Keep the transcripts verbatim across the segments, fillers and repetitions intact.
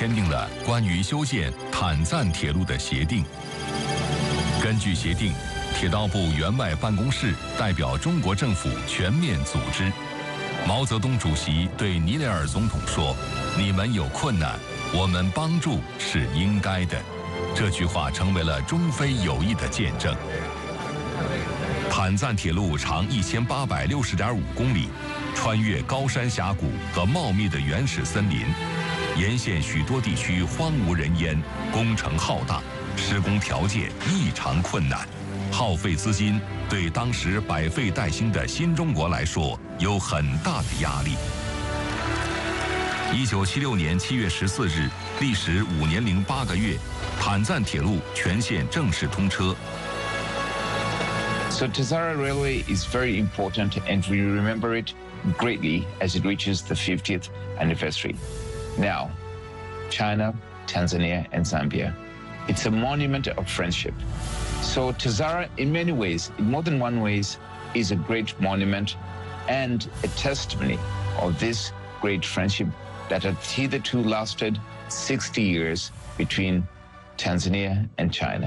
签订了关于修建坦赞铁路的协定。根据协定，铁道部员外办公室代表中国政府全面组织。毛泽东主席对尼雷尔总统说：“你们有困难，我们帮助是应该的。”这句话成为了中非友谊的见证。坦赞铁路长一千八百六十点五公里，穿越高山峡谷和茂密的原始森林，沿线许多地区荒无人烟，工程浩大，施工条件异常困难，耗费资金，对当时百废待兴的新中国来说有很大的压力。一九七六年七月十四日，历时五年零八个月，坦赞铁路全线正式通车。 So Tazara Railway is very important, and we remember it greatly as it reaches the fiftieth anniversary. Now, China, Tanzania, and Zambia. It's a monument of friendship. So Tazara, in many ways, in more than one ways, is a great monument and a testimony of this great friendship that had hitherto lasted sixty years between Tanzania and China.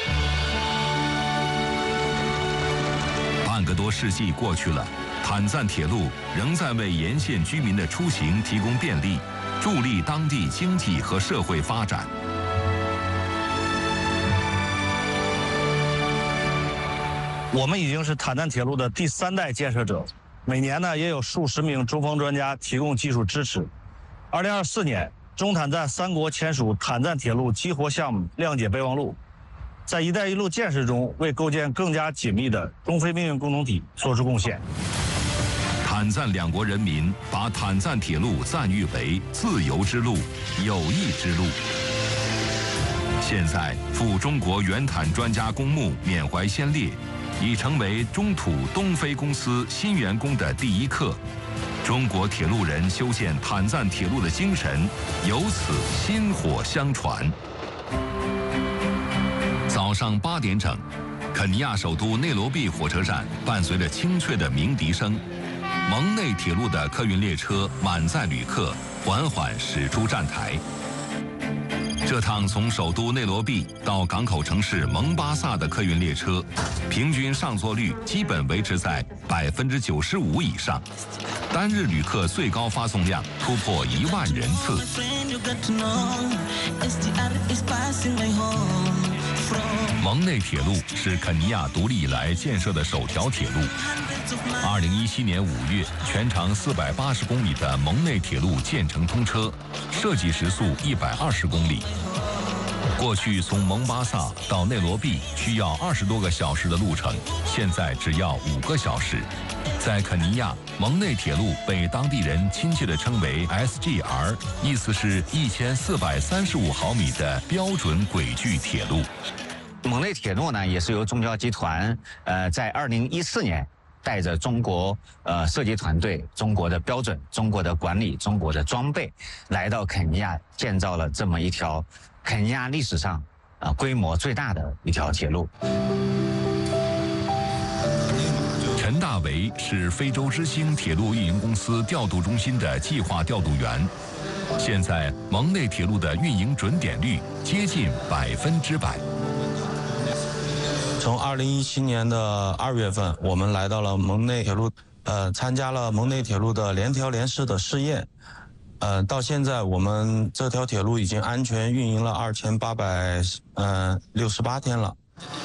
半个多世纪过去了，坦赞铁路仍在为沿线居民的出行提供便利，助力当地经济和社会发展。 我们已经是坦赞铁路的第三代建设者，每年呢也有数十名中方专家提供技术支持。二零二四年，中坦赞三国签署坦赞铁路激活项目谅解备忘录，在“一带一路”建设中为构建更加紧密的中非命运共同体做出贡献。 坦赞两国人民把坦赞铁路赞誉为自由之路、友谊之路。现在，赴中国援坦专家公墓缅怀先烈，已成为中土东非公司新员工的第一课。中国铁路人修建坦赞铁路的精神由此薪火相传。早上八点整，肯尼亚首都内罗毕火车站伴随着清脆的鸣笛声，蒙内铁路的客运列车满载旅客，缓缓驶出站台。这趟从首都内罗毕到港口城市蒙巴萨的客运列车，平均上座率基本维持在百分之九十五以上，单日旅客最高发送量突破一万人次。蒙内铁路是肯尼亚独立以来建设的首条铁路。二零一七年五月，全长四百八十公里的蒙内铁路建成通车，设计时速一百二十公里。过去从蒙巴萨到内罗毕需要二十多个小时的路程，现在只要五个小时。在肯尼亚，蒙内铁路被当地人亲切地称为 S G R， 意思是一千四百三十五毫米的标准轨距铁路。 蒙内铁路呢，也是由中交集团呃在二零一四年带着中国呃设计团队、中国的标准、中国的管理、中国的装备，来到肯尼亚建造了这么一条肯尼亚历史上啊、呃、规模最大的一条铁路。 陈大为是非洲之星铁路运营公司调度中心的计划调度员。现在蒙内铁路的运营准点率接近百分之百。 从二零一七年的二月份，我们来到了蒙内铁路，呃，参加了蒙内铁路的联调联试的试验。呃，到现在我们这条铁路已经安全运营了二千八百呃六十八天了。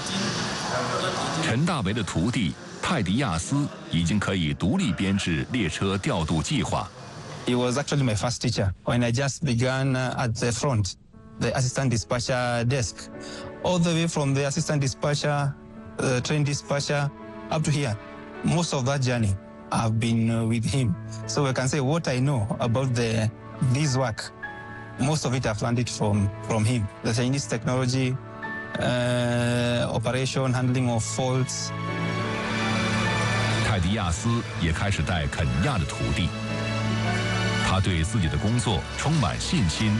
陈大为的徒弟泰迪亚斯已经可以独立编制列车调度计划。 He was actually my first teacher when I just began at the front, the assistant dispatcher desk, all the way from the assistant dispatcher, the train dispatcher, up to here. Most of that journey, I've been with him. So I can say what I know about the this work, most of it I've learned it from, from him. The Chinese technology, uh, operation, handling of faults. 泰迪亚斯也开始带肯尼亚的徒弟。他对自己的工作充满信心。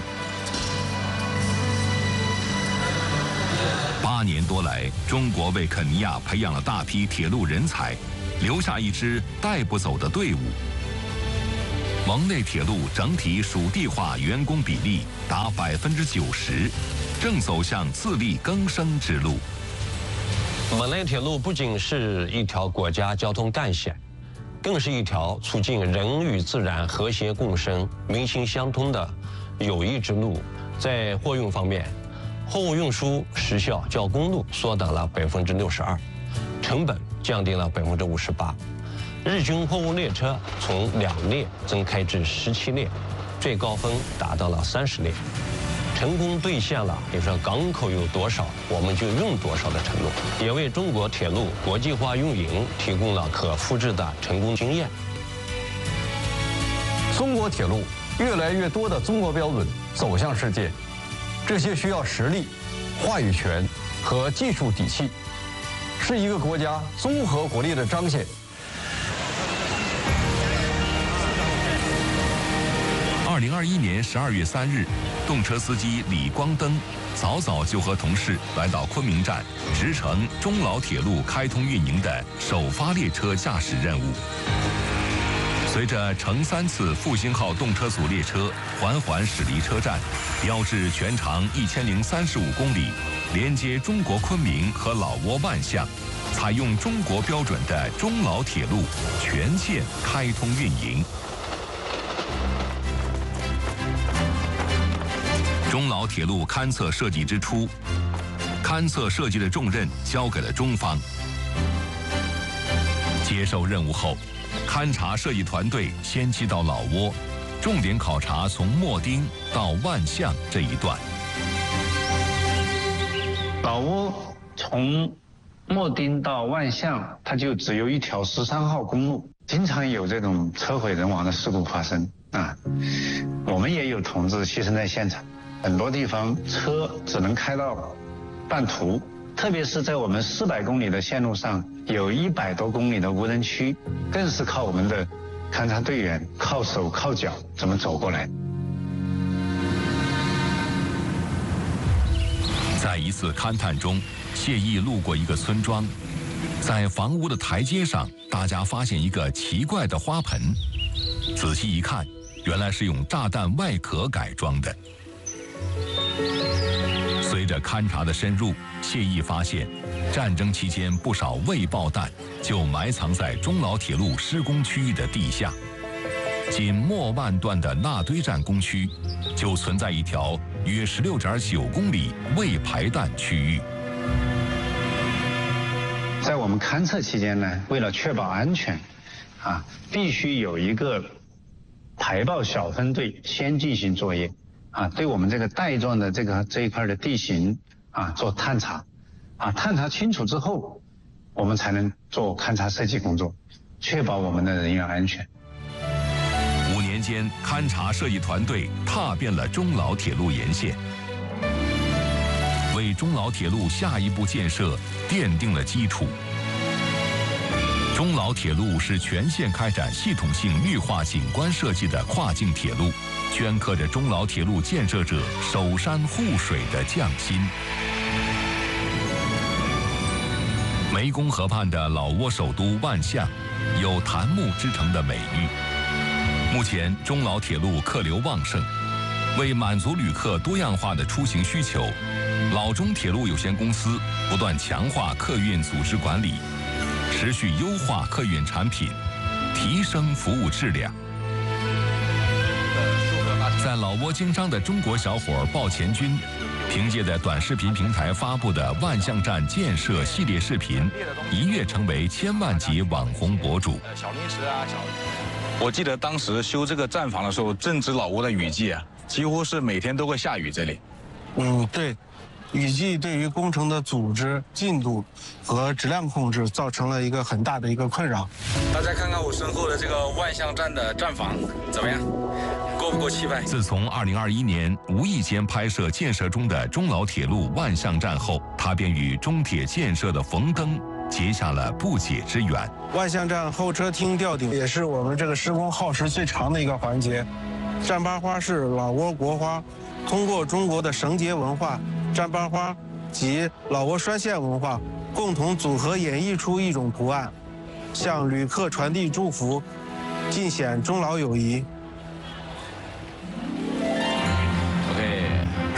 八年多来，中国为肯尼亚培养了大批铁路人才，留下一支带不走的队伍。 蒙内铁路整体属地化员工比例达百分之九十，正走向自力更生之路。 蒙内铁路不仅是一条国家交通干线，更是一条促进人与自然和谐共生、民心相通的友谊之路。在货运方面，货物运输时效较公路缩短了百分之六十二，成本降低了百分之五十八，日均货物列车从两列增开至十七列，最高峰达到了三十列。成功兑现了，比如说港口有多少，我们就用多少的承诺，也为中国铁路国际化运营提供了可复制的成功经验。 中国铁路越来越多的中国标准走向世界，这些需要实力、话语权和技术底气，是一个国家综合国力的彰显。 二零二一年十二月三日，动车司机李光登早早就和同事来到昆明站，执承中老铁路开通运营的首发列车驾驶任务。随着乘三次复兴号动车组列车缓缓驶离车站，标志全长一千零三十五公里，连接中国昆明和老挝万象，采用中国标准的中老铁路全线开通运营。中老铁路勘测设计之初，勘测设计的重任交给了中方。接受任务后，勘察设计团队先期到老挝，重点考察从秣町到万象这一段。 老挝从秣町到万象，它就只有一条十三号公路，经常有这种车毁人亡的事故发生啊。我们也有同志牺牲在现场。很多地方车只能开到半途，特别是在我们四百公里的线路上，有一百多公里的无人区，更是靠我们的勘察队员靠手靠脚怎么走过来。 在一次勘探中，谢毅路过一个村庄，在房屋的台阶上，大家发现一个奇怪的花盆，仔细一看，原来是用炸弹外壳改装的。随着勘察的深入，谢毅发现，战争期间不少未爆弹就埋藏在中老铁路施工区域的地下。仅莫万段的纳堆站工区，就存在一条约十六点九公里未排弹区域。 在我们勘测期间呢，为了确保安全，啊，必须有一个排爆小分队先进行作业。啊，对我们这个带状的这个这一块的地形啊做探查，啊探查清楚之后，我们才能做勘察设计工作，确保我们的人员安全。 五年间，勘察设计团队踏遍了中老铁路沿线，为中老铁路下一步建设奠定了基础。中老铁路是全线开展系统性绿化景观设计的跨境铁路，镌刻着中老铁路建设者守山护水的匠心。湄公河畔的老挝首都万象，有檀木之城的美誉。目前，中老铁路客流旺盛，为满足旅客多样化的出行需求，老中铁路有限公司不断强化客运组织管理，持续优化客运产品，提升服务质量。在老挝经商的中国小伙鲍前军，凭借在短视频平台发布的万象站建设系列视频，一跃成为千万级网红博主。 小零食啊，小。我记得当时修这个站房的时候，正值老挝的雨季啊，几乎是每天都会下雨。这里， 嗯，对。雨季对于工程的组织、进度和质量控制造成了一个很大的一个困扰。 大家看看我身后的这个万象站的站房怎么样？够不够气派？ 自从二零二一年无意间拍摄建设中的中老铁路万象站后，他便与中铁建设的冯登结下了不解之缘。 万象站候车厅吊顶也是我们这个施工耗时最长的一个环节。站八花是老挝国花，通过中国的绳结文化、站八花及老挝栓线文化共同组合演绎出一种图案，向旅客传递祝福，尽显中老友谊。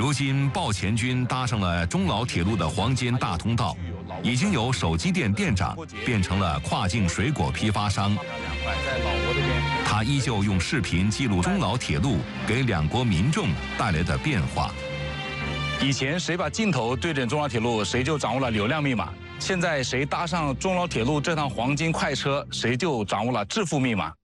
如今鲍前军搭上了中老铁路的黄金大通道，已经由手机店店长变成了跨境水果批发商。他依旧用视频记录中老铁路给两国民众带来的变化。 以前谁把镜头对准中老铁路，谁就掌握了流量密码。现在谁搭上中老铁路这趟黄金快车，谁就掌握了致富密码。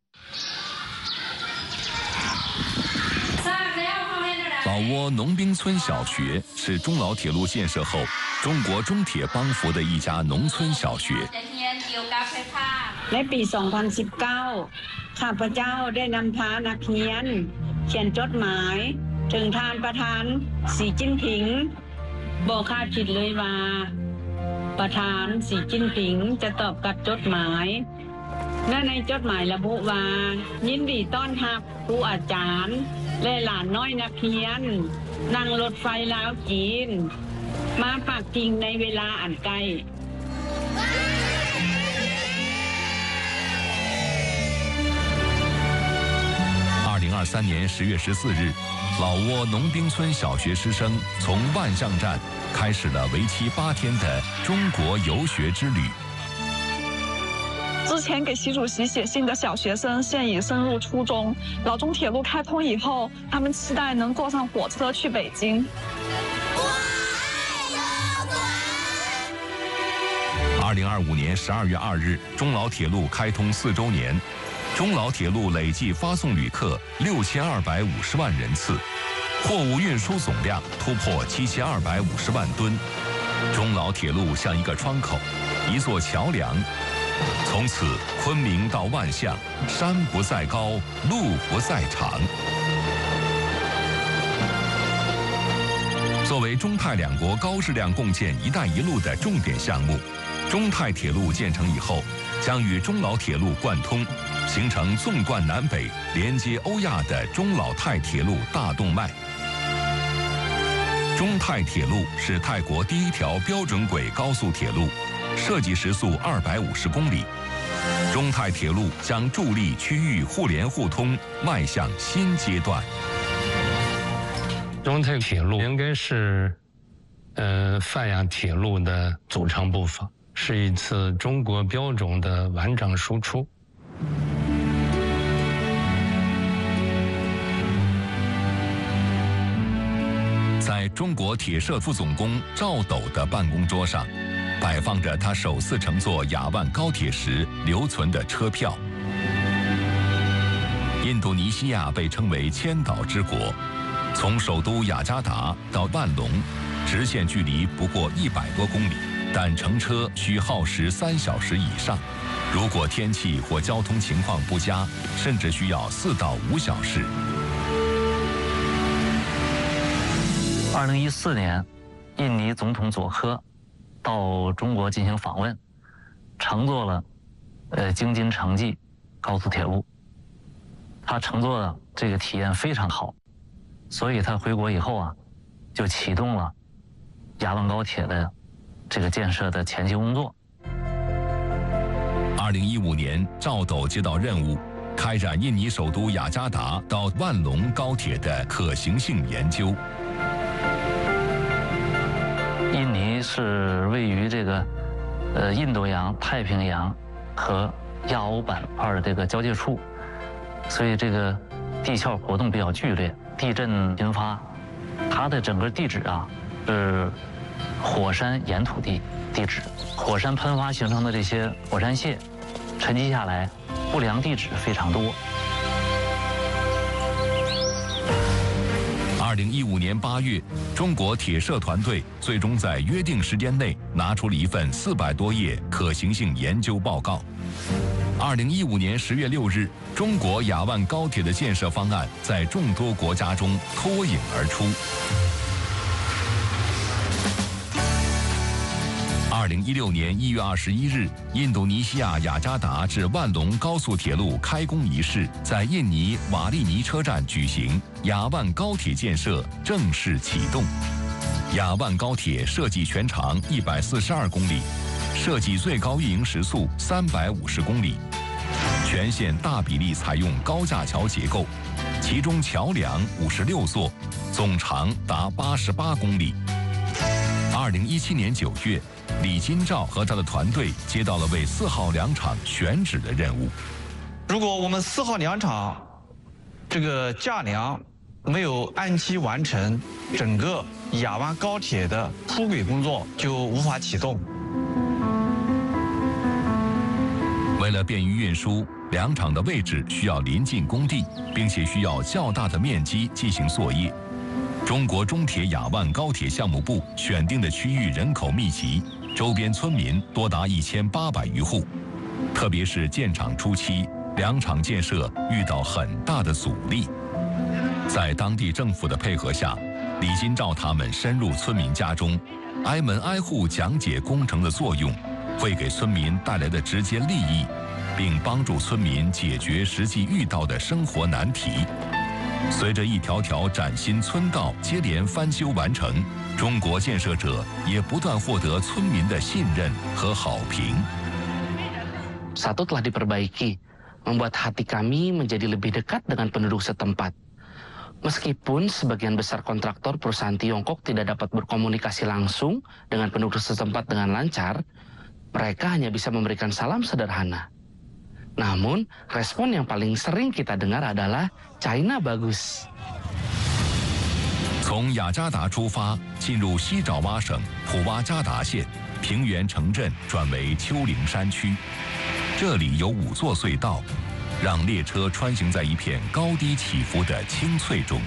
老挝农兵村小学是中老铁路建设后中国中铁帮扶的一家农村小学。 ในปี สองพันสิบเก้า ข้าพเจ้าได้นำพานักเรียนเขียนจดหมายถึงท่านประธานสีจิ้นผิงบอกคาดคิดเลยว่าประธานสีจิ้นผิงจะตอบกับจดหมายและในจดหมายระบุว่ายินดีต้อนรับครูอาจารย์และหลานน้อยนักเรียนนั่งรถไฟลาวจีนมาปักกิ่งในเวลาอันใกล้二零二三年十月十四日，老挝农兵村小学师生从万象站开始了为期八天的中国游学之旅。 之前给习主席写信的小学生现已升入初中，老中铁路开通以后，他们期待能坐上火车去北京。 二零二五年十二月二日，中老铁路开通四周年，中老铁路累计发送旅客六千二百五十万人次，货物运输总量突破七千二百五十万吨。中老铁路像一个窗口，一座桥梁。从此，昆明到万象，山不再高，路不再长。作为中泰两国高质量共建“一带一路”的重点项目，中泰铁路建成以后，将与中老铁路贯通，形成纵贯南北、连接欧亚的中老泰铁路大动脉。中泰铁路是泰国第一条标准轨高速铁路。设计时速二百五十公里，中泰铁路将助力区域互联互通迈向新阶段。 中泰铁路应该是，呃，泛亚铁路的组成部分，是一次中国标准的完整输出。 在中国铁社副总工赵斗的办公桌上，摆放着他首次乘坐雅万高铁时留存的车票。印度尼西亚被称为千岛之国，从首都雅加达到万隆，直线距离不过一百多公里，但乘车需耗时三小时以上。如果天气或交通情况不佳，甚至需要四到五小时。 二零一四年，印尼总统佐科到中国进行访问，乘坐了呃京津城际高速铁路。他乘坐的这个体验非常好，所以他回国以后啊，就启动了雅万高铁的这个建设的前期工作。 二零一五年，赵斗接到任务，开展印尼首都雅加达到万隆高铁的可行性研究。 印尼是位于这个呃印度洋、太平洋和亚欧板块的这个交界处，所以这个地壳活动比较剧烈，地震频发。它的整个地质啊是火山岩土地地质，火山喷发形成的这些火山屑沉积下来，不良地质非常多。 二零一五年八月，中国铁社团队最终在约定时间内拿出了一份四百多页可行性研究报告。二零一五年十月六日，中国雅万高铁的建设方案在众多国家中脱颖而出。二零一六年一月二十一日，印度尼西亚雅加达至万隆高速铁路开工仪式在印尼瓦利尼车站举行，雅万高铁建设正式启动。雅万高铁设计全长一百四十二公里，设计最高运营时速三百五十公里，全线大比例采用高架桥结构，其中桥梁五十六座， 总长达八十八公里。二零一七年九月，李金照和他的团队接到了为四号粮场选址的任务。 如果我们四号粮场这个架梁没有按期完成，整个雅万高铁的铺轨工作就无法启动。 为了便于运输，粮场的位置需要临近工地，并且需要较大的面积进行作业。中国中铁雅万高铁项目部选定的区域人口密集，周边村民多达一千八百余户。特别是建厂初期，粮场建设遇到很大的阻力。在当地政府的配合下，李金照他们深入村民家中，挨门挨户讲解工程的作用，会给村民带来的直接利益，并帮助村民解决实际遇到的生活难题。随着一条条崭新村道接连翻修完成，中国建设者也不断获得村民的信任和好评。 Satu telah diperbaiki, membuat hati kami menjadi lebih dekat dengan penduduk setempat. Meskipun sebagian besar kontraktor perusahaan Tiongkok tidak dapat berkomunikasi langsung dengan penduduk setempat dengan lancar, mereka hanya bisa memberikan salam sederhana. Namun, respon yang paling sering kita dengar adalah China bagus. 从雅加达出发，进入西爪哇省普哇加达县，平原城镇转为丘陵山区。这里有五座隧道，让列车穿行在一片高低起伏的青翠中。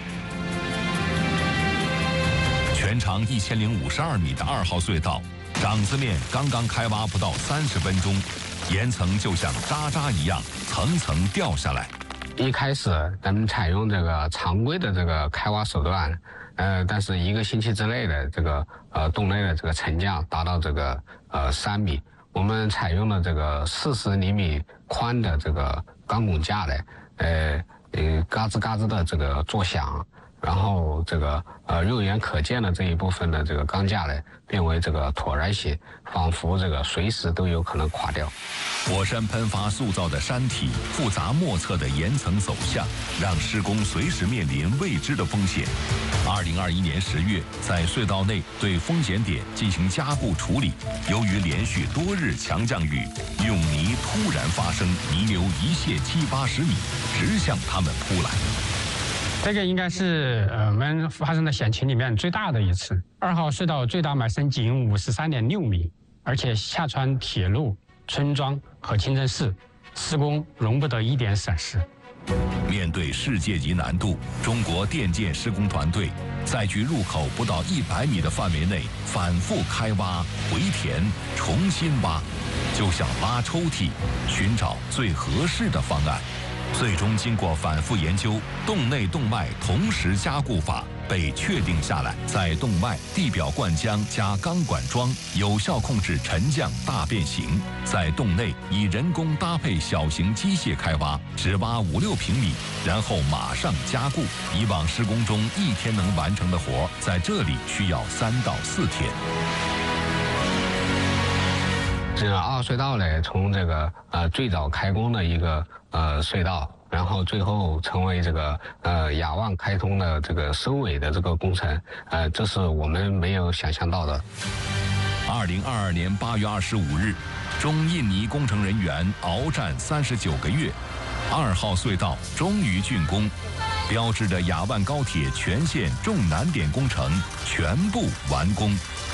全长一千零五十二米的二号隧道，掌子面刚刚开挖不到三十分钟，岩层就像渣渣一样层层掉下来。 一开始咱们采用这个常规的这个开挖手段，呃，但是一个星期之内的这个呃洞内的这个沉降达到这个呃三米。我们采用了这个四十厘米宽的这个钢拱架的，呃呃嘎吱嘎吱的这个作响，然后这个呃肉眼可见的这一部分的这个钢架呢，变为这个椭圆形，仿佛这个随时都有可能垮掉。 火山喷发塑造的山体复杂莫测的岩层走向，让施工随时面临未知的风险。二零二一年十月，在隧道内对风险点进行加固处理，由于连续多日强降雨，涌泥突然发生，泥流一泻七八十米，直向他们扑来。 这个应该是呃我们发生的险情里面最大的一次。二号隧道最大埋深仅五十三点六米，而且下穿铁路、村庄和清真寺，施工容不得一点闪失。 面对世界级难度，中国电建施工团队在距入口不到一百米的范围内反复开挖、回填、重新挖，就像挖抽屉，寻找最合适的方案。最终经过反复研究，洞内洞外同时加固法被确定下来，在洞外地表灌浆加钢管桩，有效控制沉降大变形；在洞内以人工搭配小型机械开挖，只挖五六平米，然后马上加固。以往施工中一天能完成的活，在这里需要三到四天。 这个二号隧道呢，从这个呃最早开工的一个呃隧道，然后最后成为这个呃雅万开通的这个收尾的这个工程，呃，这是我们没有想象到的。 二零二二年八月二十五日，中印尼工程人员鏖战三十九个月，二号隧道终于竣工，标志着雅万高铁全线重难点工程全部完工。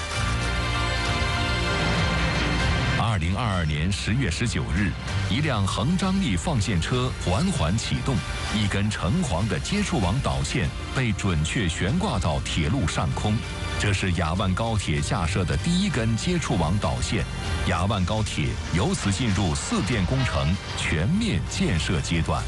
二零二二年十月十九日，一辆横张力放线车缓缓启动，一根橙黄的接触网导线被准确悬挂到铁路上空。这是雅万高铁架设的第一根接触网导线，雅万高铁由此进入四电工程全面建设阶段。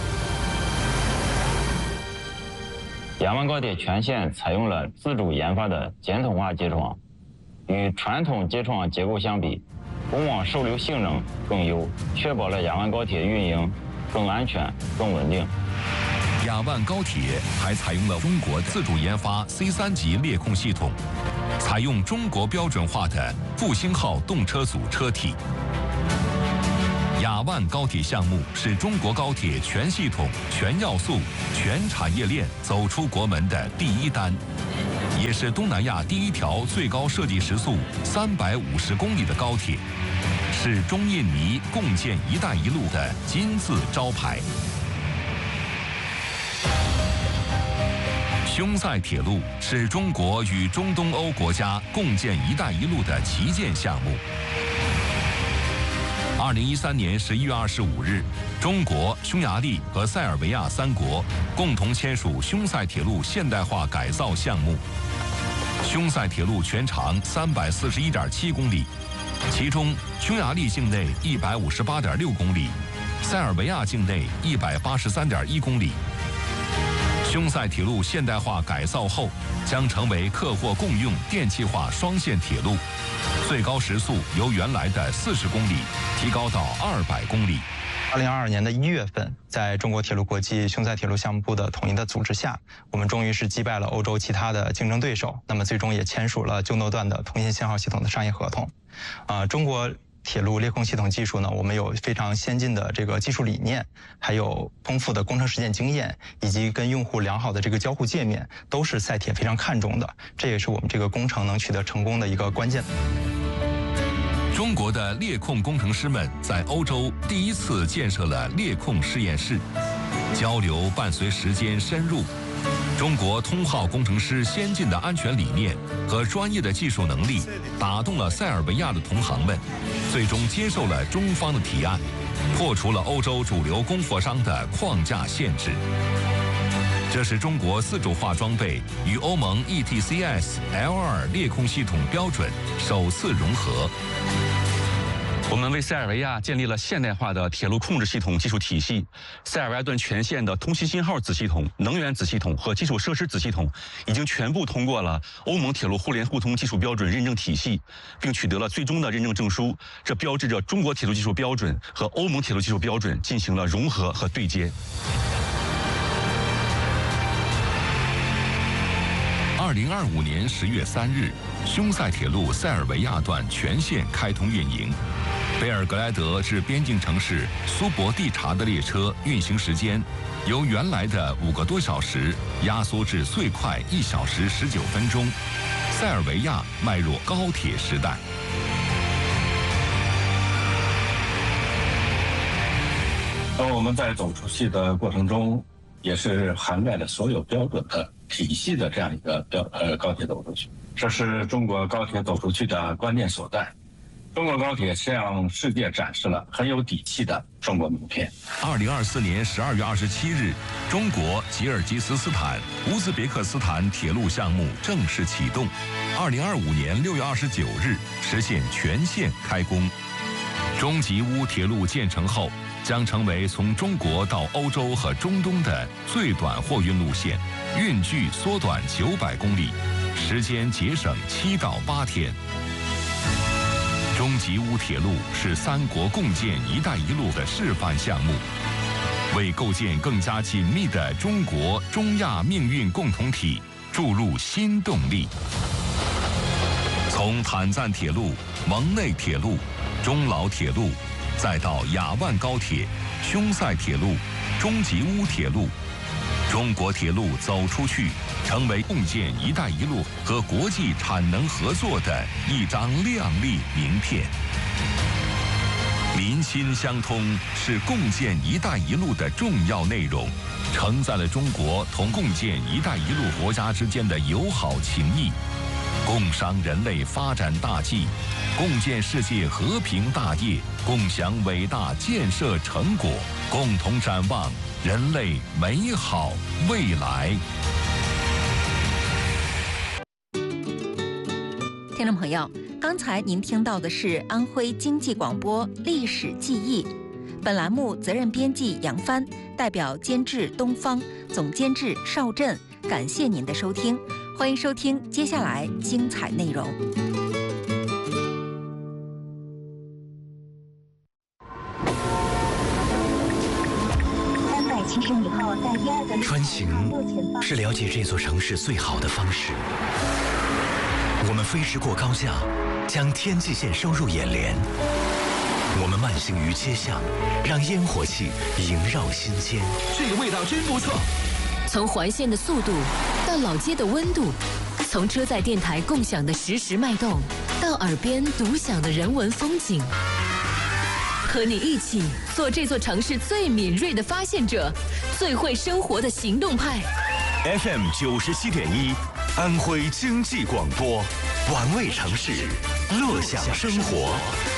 雅万高铁全线采用了自主研发的简筒化接触网，与传统接触网结构相比，公网受流性能更优，确保了雅万高铁运营更安全、更稳定。 雅万高铁还采用了中国自主研发 C 三级列控系统，采用中国标准化的复兴号动车组车体。 雅万高铁项目是中国高铁全系统、全要素、全产业链走出国门的第一单，也是东南亚第一条最高设计时速三百五十公里的高铁，是中印尼共建“一带一路”的金字招牌。匈塞铁路是中国与中东欧国家共建“一带一路”的旗舰项目。二零一三年十一月二十五日，中国、匈牙利和塞尔维亚三国共同签署匈塞铁路现代化改造项目。匈塞铁路全长三百四十一点七公里，其中匈牙利境内一百五十八点六公里，塞尔维亚境内一百八十三点一公里。匈塞铁路现代化改造后，将成为客货共用电气化双线铁路，最高时速由原来的四十公里提高到二百公里。 二零二二年的一月份，在中国铁路国际匈塞铁路项目部的统一的组织下，我们终于是击败了欧洲其他的竞争对手，那么最终也签署了旧诺段的通信信号系统的商业合同。啊、呃，中国铁路列控系统技术呢，我们有非常先进的这个技术理念，还有丰富的工程实践经验，以及跟用户良好的这个交互界面，都是赛铁非常看重的。这也是我们这个工程能取得成功的一个关键。 中国的列控工程师们在欧洲第一次建设了列控实验室，交流伴随时间深入。中国通号工程师先进的安全理念和专业的技术能力，打动了塞尔维亚的同行们，最终接受了中方的提案，破除了欧洲主流供货商的框架限制。这是中国自主化装备与欧盟 E T C S L 二列控系统标准首次融合。 我们为塞尔维亚建立了现代化的铁路控制系统技术体系，塞尔维亚段全线的通信信号子系统、能源子系统和基础设施子系统已经全部通过了欧盟铁路互联互通技术标准认证体系，并取得了最终的认证证书。这标志着中国铁路技术标准和欧盟铁路技术标准进行了融合和对接。 二零二五年十月三日，匈塞铁路塞尔维亚段全线开通运营。贝尔格莱德至边境城市苏博蒂察的列车运行时间由原来的五个多小时压缩至最快一小时十九分钟，塞尔维亚迈入高铁时代。 那我们在走出去的过程中，也是涵盖了所有标准的体系的这样一个标呃高铁走出去，这是中国高铁走出去的关键所在。中国高铁向世界展示了很有底气的中国名片。 二零二四年十二月二十七日，中国吉尔吉斯斯坦、乌兹别克斯坦铁路项目正式启动。二零二五年六月二十九日实现全线开工。中吉乌铁路建成后，将成为从中国到欧洲和中东的最短货运路线，运距缩短九百公里，时间节省七到八天。中吉乌铁路是三国共建“一带一路”的示范项目，为构建更加紧密的中国中亚命运共同体注入新动力。从坦赞铁路、蒙内铁路、中老铁路，再到雅万高铁、匈塞铁路、中吉乌铁路，中国铁路走出去，成为共建“一带一路”和国际产能合作的一张亮丽名片。民心相通是共建“一带一路”的重要内容，承载了中国同共建“一带一路”国家之间的友好情谊，共商人类发展大计，共建世界和平大业，共享伟大建设成果，共同展望人类美好未来。 听众朋友，刚才您听到的是安徽经济广播历史记忆，本栏目责任编辑杨帆，代表监制东方，总监制邵震，感谢您的收听，欢迎收听接下来精彩内容。 穿行是了解这座城市最好的方式。我们飞驰过高架，将天际线收入眼帘。 我们慢行于街巷，让烟火气萦绕心间。 这个味道真不错。 从环线的速度到老街的温度，从车载电台共享的实时脉动，到耳边独享的人文风景，和你一起做这座城市最敏锐的发现者，最会生活的行动派。 F M 九十七点一，安徽经济广播，玩味城市，乐享生活。